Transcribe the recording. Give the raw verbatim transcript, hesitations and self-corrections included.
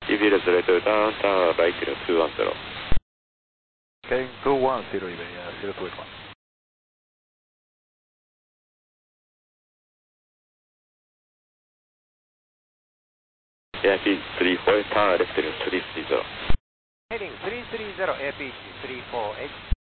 E V zero zero down, down, right to two one zero. Okay, two one zero, Iberia, zero two eight one. A I P three four, turn left to three three zero. Heading three three zero, A P three four eight.